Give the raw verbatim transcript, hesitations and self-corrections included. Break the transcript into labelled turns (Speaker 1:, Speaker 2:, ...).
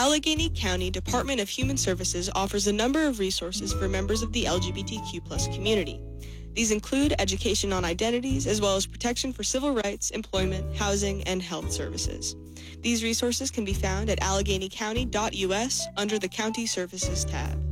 Speaker 1: Allegheny County Department of Human Services offers a number of resources for members of the L G B T Q plus community. These include education on identities, as well as protection for civil rights, employment, housing, and health services. These resources can be found at allegheny county dot U S under the County Services tab.